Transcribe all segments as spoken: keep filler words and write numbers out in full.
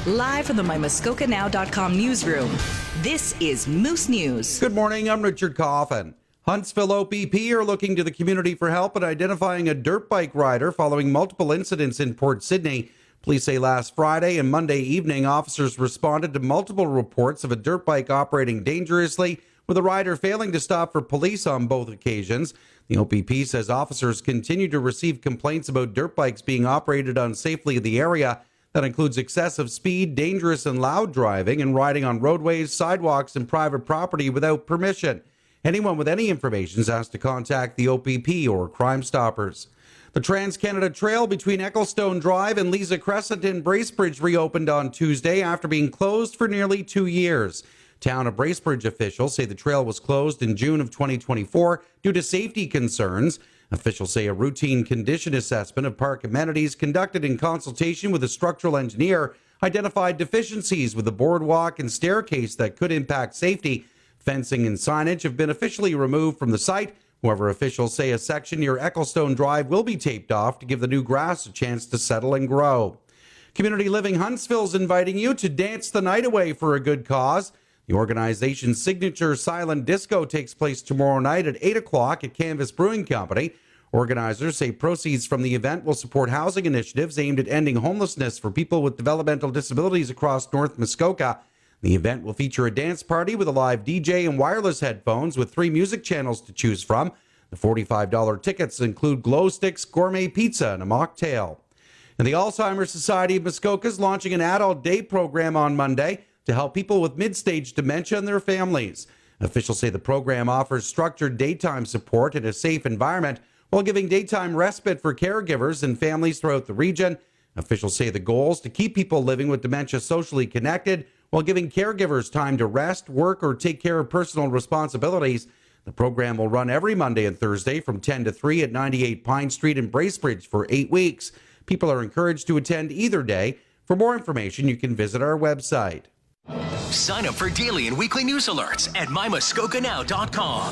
Live from the my muskoka now dot com newsroom, this is Moose News. Good morning, I'm Richard Coffin. Huntsville O P P are looking to the community for help in identifying a dirt bike rider following multiple incidents in Port Sydney. Police say last Friday and Monday evening, officers responded to multiple reports of a dirt bike operating dangerously, with a rider failing to stop for police on both occasions. The O P P says officers continue to receive complaints about dirt bikes being operated unsafely in the area. That includes excessive speed, dangerous and loud driving, and riding on roadways, sidewalks, and private property without permission. Anyone with any information is asked to contact the O P P or Crime Stoppers. The Trans-Canada Trail between Ecclestone Drive and Liza Crescent in Bracebridge reopened on Tuesday after being closed for nearly two years. Town of Bracebridge officials say the trail was closed in June of twenty twenty-four due to safety concerns. Officials say a routine condition assessment of park amenities conducted in consultation with a structural engineer identified deficiencies with the boardwalk and staircase that could impact safety. Fencing and signage have been officially removed from the site. However, officials say a section near Ecclestone Drive will be taped off to give the new grass a chance to settle and grow. Community Living Huntsville is inviting you to dance the night away for a good cause. The organization's signature silent disco takes place tomorrow night at eight o'clock at Canvas Brewing Company. Organizers say proceeds from the event will support housing initiatives aimed at ending homelessness for people with developmental disabilities across North Muskoka. The event will feature a dance party with a live D J and wireless headphones with three music channels to choose from. The forty-five dollars tickets include glow sticks, gourmet pizza, and a mocktail. And the Alzheimer's Society of Muskoka is launching an adult day program on Monday to help people with mid-stage dementia and their families. Officials say the program offers structured daytime support in a safe environment while giving daytime respite for caregivers and families throughout the region. Officials say the goal is to keep people living with dementia socially connected while giving caregivers time to rest, work, or take care of personal responsibilities. The program will run every Monday and Thursday from ten to three at ninety-eight Pine Street in Bracebridge for eight weeks. People are encouraged to attend either day. For more information, you can visit our website. Sign up for daily and weekly news alerts at my muskoka now dot com.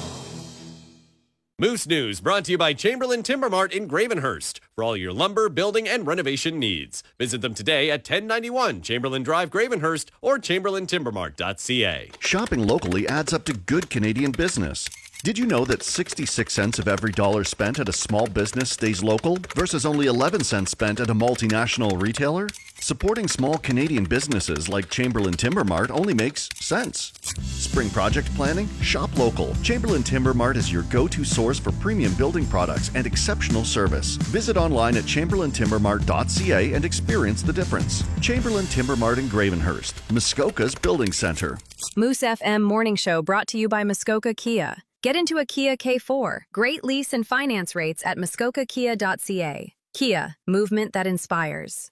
Moose News brought to you by Chamberlain Timber Mart in Gravenhurst for all your lumber, building, and renovation needs. Visit them today at ten ninety-one Chamberlain Drive, Gravenhurst, or chamberlain timber mart dot c a. Shopping locally adds up to good Canadian business. Did you know that sixty-six cents of every dollar spent at a small business stays local versus only eleven cents spent at a multinational retailer? Supporting small Canadian businesses like Chamberlain Timber Mart only makes sense. Spring project planning? Shop local. Chamberlain Timber Mart is your go-to source for premium building products and exceptional service. Visit online at chamberlain timber mart dot c a and experience the difference. Chamberlain Timber Mart in Gravenhurst, Muskoka's building center. Moose F M Morning Show brought to you by Muskoka Kia. Get into a Kia K four. Great lease and finance rates at muskoka kia dot c a. Kia, movement that inspires.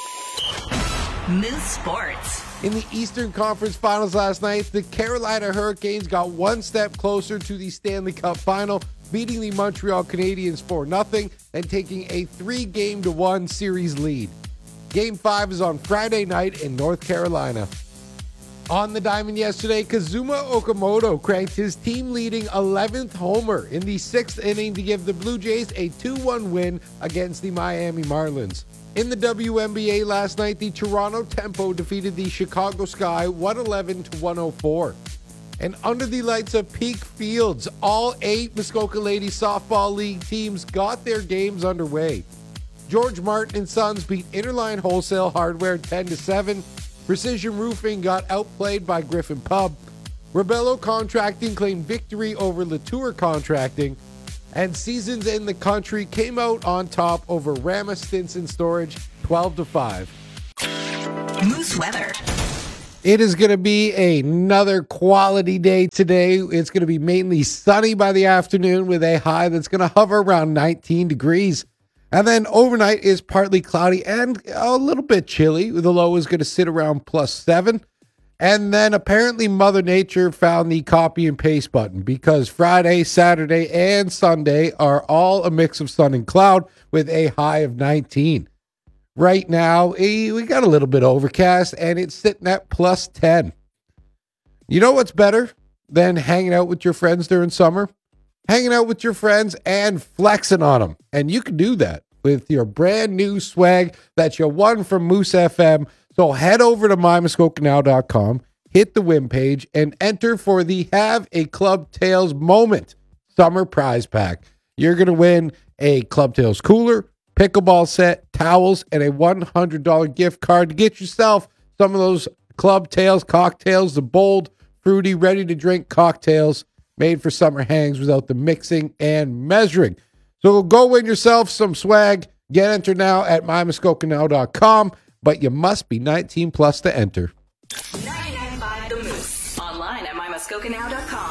Moose Sports. In the Eastern Conference Finals last night, the Carolina Hurricanes got one step closer to the Stanley Cup Final, beating the Montreal Canadiens four nothing and taking a three-game to one series lead. Game five is on Friday night in North Carolina. On the diamond yesterday, Kazuma Okamoto cranked his team-leading eleventh homer in the sixth inning to give the Blue Jays a two one win against the Miami Marlins. In the W N B A last night, the Toronto Tempo defeated the Chicago Sky one eleven to one oh four. And under the lights of Peak Fields, all eight Muskoka Ladies Softball League teams got their games underway. George Martin and Sons beat Interline Wholesale Hardware ten to seven. Precision Roofing got outplayed by Griffin Pub. Rebello Contracting claimed victory over Latour Contracting. And Seasons in the Country came out on top over Rama Stinson Storage twelve to five. Moose weather. It is going to be another quality day today. It's going to be mainly sunny by the afternoon with a high that's going to hover around nineteen degrees. And then overnight is partly cloudy and a little bit chilly. The low is going to sit around plus seven. And then apparently Mother Nature found the copy and paste button because Friday, Saturday, and Sunday are all a mix of sun and cloud with a high of nineteen. Right now, eh, we got a little bit overcast and it's sitting at plus ten. You know what's better than hanging out with your friends during summer? Hanging out with your friends and flexing on them. And you can do that with your brand new swag that you won from Moose F M. So head over to my muskoka now dot com, hit the win page, and enter for the Have a Club Tales Moment Summer Prize Pack. You're going to win a Club Tales cooler, pickleball set, towels, and a one hundred dollars gift card to get yourself some of those Club Tales cocktails, the bold, fruity, ready-to-drink cocktails made for summer hangs without the mixing and measuring. So go win yourself some swag. Get entered now at my muskoka now dot com, but you must be nineteen plus to enter. ninety-nine point five The Moose. Online at my muskoka now dot com.